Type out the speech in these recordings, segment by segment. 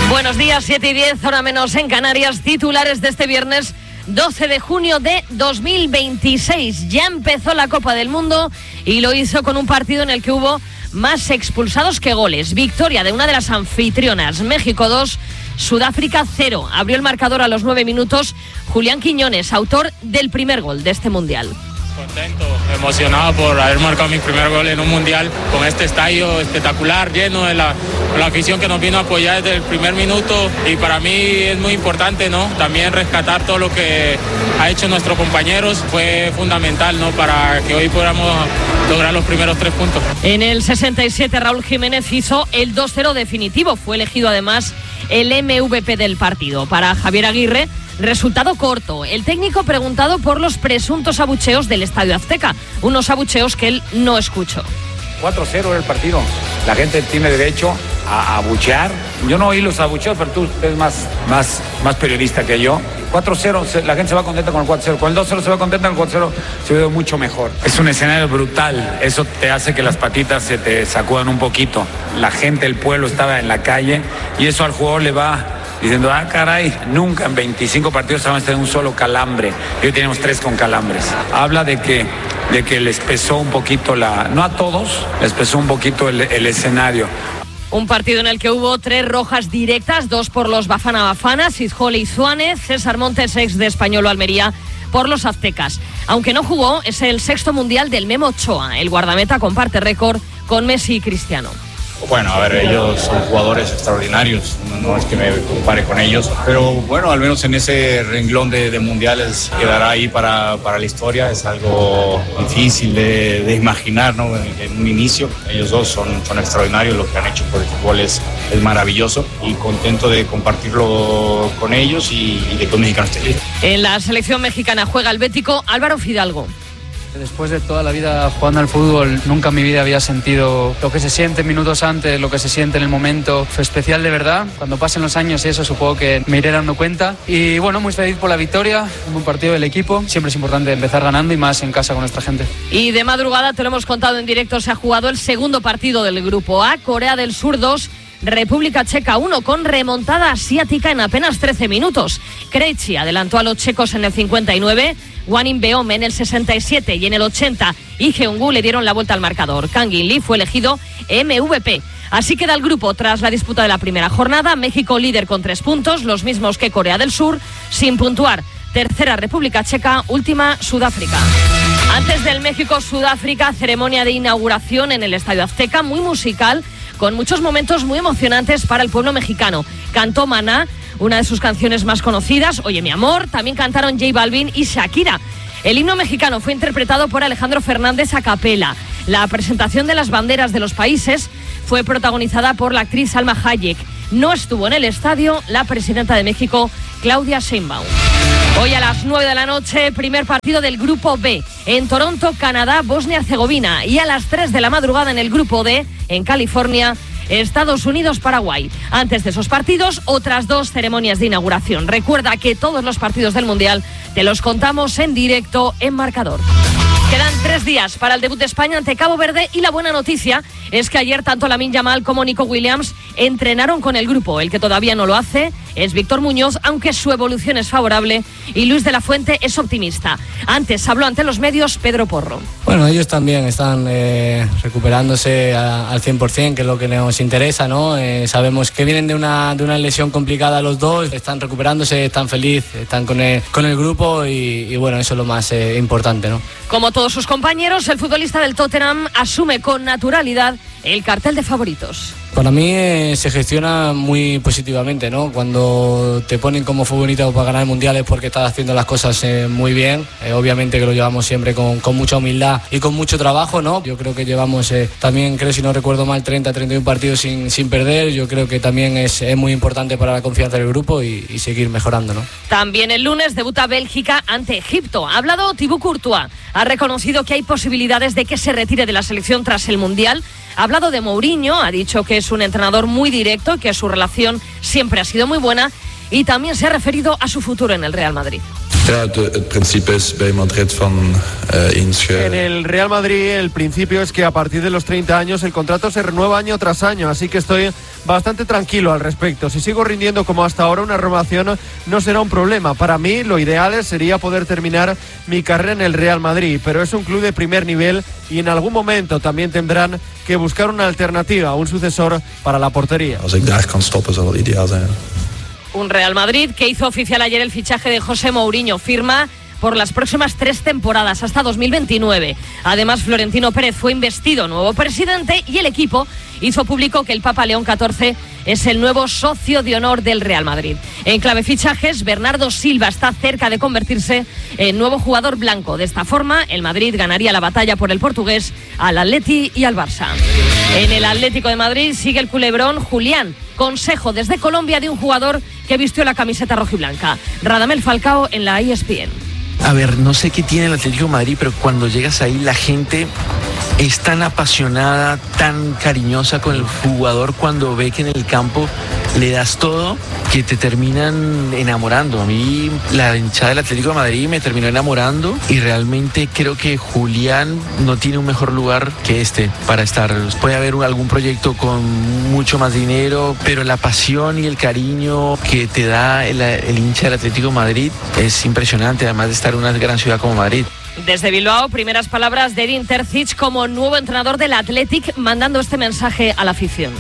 Buenos días, 7:10, hora menos en Canarias. Titulares de este viernes 12 de junio de 2026. Ya empezó la Copa del Mundo y lo hizo con un partido en el que hubo más expulsados que goles. Victoria de una de las anfitrionas, México 2, Sudáfrica 0. Abrió el marcador a los 9 minutos Julián Quiñones, autor del primer gol de este Mundial. Contento, emocionado por haber marcado mi primer gol en un mundial con este estadio espectacular, lleno de la afición que nos vino a apoyar desde el primer minuto, y para mí es muy importante, ¿no? También rescatar todo lo que ha hecho nuestros compañeros fue fundamental, ¿no? Para que hoy podamos lograr los primeros 3 puntos. En el 67 Raúl Jiménez hizo el 2-0 definitivo, fue elegido además el MVP del partido. Para Javier Aguirre, resultado corto. El técnico preguntado por los presuntos abucheos del Estadio Azteca, unos abucheos que él no escuchó. 4-0 era el partido. La gente tiene derecho a abuchear. Yo no oí los abucheos, pero tú eres más periodista que yo. 4-0, la gente se va contenta con el 4-0. Con el 2-0 se va contenta, con el 4-0 se ve mucho mejor. Es un escenario brutal. Eso te hace que las patitas se te sacudan un poquito. La gente, el pueblo estaba en la calle y eso al jugador le va diciendo, caray, nunca en 25 partidos vamos a tener un solo calambre. Y hoy tenemos 3 con calambres. Habla de que les pesó un poquito no a todos, les pesó un poquito el escenario. Un partido en el que hubo 3 rojas directas, 2 por los Bafana Bafana, Sizjole y Suárez, César Montes, ex de Español o Almería, por los aztecas. Aunque no jugó, es el 6º mundial del Memo Ochoa. El guardameta comparte récord con Messi y Cristiano. Bueno, a ver, ellos son jugadores extraordinarios, no es que me compare con ellos, pero bueno, al menos en ese renglón de mundiales quedará ahí para la historia. Es algo difícil de imaginar, ¿no? En un inicio, ellos dos son extraordinarios, lo que han hecho por el fútbol es maravilloso, y contento de compartirlo con ellos y de que un mexicano esté listo. En la selección mexicana juega el bético Álvaro Fidalgo. Después de toda la vida jugando al fútbol, nunca en mi vida había sentido lo que se siente minutos antes, lo que se siente en el momento. Fue especial de verdad. Cuando pasen los años y eso, supongo que me iré dando cuenta. Y bueno, muy feliz por la victoria, un buen partido del equipo. Siempre es importante empezar ganando y más en casa con nuestra gente. Y de madrugada, te lo hemos contado en directo, se ha jugado el segundo partido del Grupo A. Corea del Sur 2, República Checa 1, con remontada asiática en apenas 13 minutos. Krejci adelantó a los checos en el 59, Hwang In-beom en el 67 y en el 80 Lee Jeong-gu le dieron la vuelta al marcador. Kang In-lee fue elegido MVP. Así queda el grupo tras la disputa de la primera jornada. México líder con 3 puntos, los mismos que Corea del Sur, sin puntuar. Tercera República Checa, última Sudáfrica. Antes del México-Sudáfrica, ceremonia de inauguración en el Estadio Azteca, muy musical, con muchos momentos muy emocionantes para el pueblo mexicano. Cantó Maná, una de sus canciones más conocidas, Oye mi amor. También cantaron J Balvin y Shakira. El himno mexicano fue interpretado por Alejandro Fernández a capela. La presentación de las banderas de los países fue protagonizada por la actriz Salma Hayek. No estuvo en el estadio la presidenta de México, Claudia Sheinbaum. Hoy a las 9 de la noche, primer partido del Grupo B. En Toronto, Canadá, Bosnia-Herzegovina. Y a las 3 de la madrugada en el Grupo D, en California, Estados Unidos, Paraguay. Antes de esos partidos, otras 2 ceremonias de inauguración. Recuerda que todos los partidos del Mundial te los contamos en directo en Marcador. Quedan 3 días para el debut de España ante Cabo Verde, y la buena noticia es que ayer tanto Lamine Yamal como Nico Williams entrenaron con el grupo. El que todavía no lo hace es Víctor Muñoz, aunque su evolución es favorable y Luis de la Fuente es optimista. Antes habló ante los medios Pedro Porro. Bueno, ellos también están recuperándose al 100%, que es lo que nos interesa, ¿no? Sabemos que vienen de una lesión complicada los dos, están recuperándose, están felices, están con el grupo y bueno, eso es lo más importante, ¿no? Como todos sus compañeros, el futbolista del Tottenham asume con naturalidad el cartel de favoritos. Para mí se gestiona muy positivamente, ¿no? Cuando te ponen como favorito para ganar mundiales porque estás haciendo las cosas muy bien. Obviamente que lo llevamos siempre con mucha humildad y con mucho trabajo, ¿no? Yo creo que llevamos también, creo si no recuerdo mal, 31 partidos sin perder. Yo creo que también es muy importante para la confianza del grupo y seguir mejorando, ¿no? También el lunes debuta Bélgica ante Egipto. Ha hablado Thibaut Courtois. Ha reconocido que hay posibilidades de que se retire de la selección tras el Mundial. Ha hablado de Mourinho, ha dicho que es un entrenador muy directo y que su relación siempre ha sido muy buena, y también se ha referido a su futuro en el Real Madrid. En el Real Madrid el principio es que a partir de los 30 años el contrato se renueva año tras año, así que estoy bastante tranquilo al respecto. Si sigo rindiendo como hasta ahora, una renovación no será un problema. Para mí lo ideal sería poder terminar mi carrera en el Real Madrid, pero es un club de primer nivel y en algún momento también tendrán que buscar una alternativa, un sucesor para la portería. Un Real Madrid que hizo oficial ayer el fichaje de José Mourinho, firma por las próximas 3 temporadas hasta 2029. Además, Florentino Pérez fue investido nuevo presidente y el equipo hizo público que el Papa León XIV es el nuevo socio de honor del Real Madrid. En clave fichajes, Bernardo Silva está cerca de convertirse en nuevo jugador blanco. De esta forma, el Madrid ganaría la batalla por el portugués al Atleti y al Barça. En el Atlético de Madrid sigue el culebrón Julián. Consejo desde Colombia de un jugador que vistió la camiseta rojiblanca. Radamel Falcao en la ESPN. A ver, no sé qué tiene el Atlético de Madrid, pero cuando llegas ahí la gente es tan apasionada, tan cariñosa con el jugador cuando ve que en el campo le das todo, que te terminan enamorando. A mí la hinchada del Atlético de Madrid me terminó enamorando y realmente creo que Julián no tiene un mejor lugar que este para estar. Puede haber algún proyecto con mucho más dinero, pero la pasión y el cariño que te da el hincha del Atlético de Madrid es impresionante, además de estar en una gran ciudad como Madrid. Desde Bilbao, primeras palabras de Edin Terzic como nuevo entrenador del Athletic, mandando este mensaje a la afición.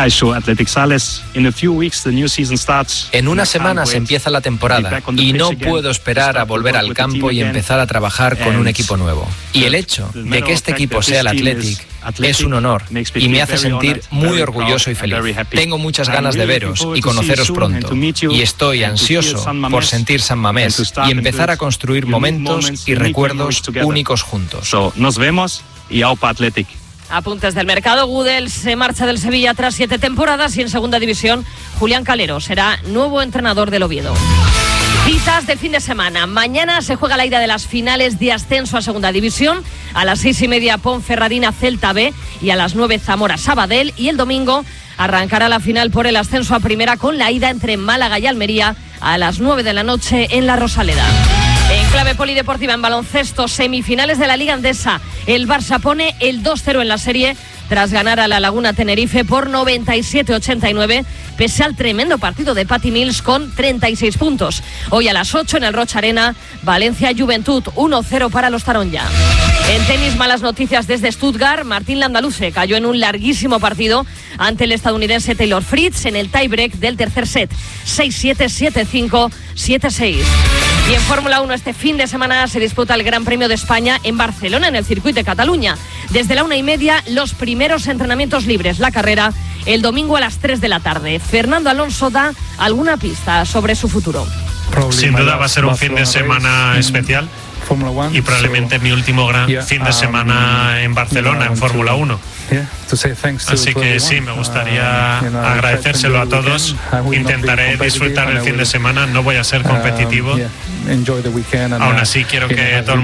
En unas semanas empieza la temporada y no puedo esperar a volver al campo y empezar a trabajar con un equipo nuevo. Y el hecho de que este equipo sea el Athletic es un honor y me hace sentir muy orgulloso y feliz. Tengo muchas ganos de veros y conoceros pronto y estoy ansioso por sentir San Mamés y empezar a construir momentos y recuerdos únicos juntos. Nos vemos y aupa Athletic. Apuntes del mercado. Gudel se marcha del Sevilla tras 7 temporadas y en segunda división Julián Calero será nuevo entrenador del Oviedo. Citas de fin de semana. Mañana se juega la ida de las finales de ascenso a segunda división. A las 6:30 Ponferradina Celta B y a las 9 Zamora Sabadell. Y el domingo arrancará la final por el ascenso a primera con la ida entre Málaga y Almería a las 9 de la noche en La Rosaleda. En clave polideportiva en baloncesto, semifinales de la Liga Endesa. El Barça pone el 2-0 en la serie tras ganar a la Laguna Tenerife por 97-89, pese al tremendo partido de Patty Mills con 36 puntos. Hoy a las 8 en el Rocha Arena, Valencia Juventud 1-0 para los Taronja. En tenis, malas noticias desde Stuttgart. Martín Landaluce cayó en un larguísimo partido ante el estadounidense Taylor Fritz en el tiebreak del tercer set. 6-7, 7-5, 7-6. Y en Fórmula 1 este fin de semana se disputa el Gran Premio de España en Barcelona, en el circuito de Cataluña. Desde la 1:30, los primeros entrenamientos libres. La carrera el domingo a las 3 de la tarde. Fernando Alonso da alguna pista sobre su futuro. Sin duda va a ser un fin de semana especial y probablemente mi último gran fin de semana en Barcelona, en Fórmula 1. Así que sí, me gustaría agradecérselo a todos. Intentaré disfrutar el fin de semana, no voy a ser competitivo. Aún así quiero que todo el mundo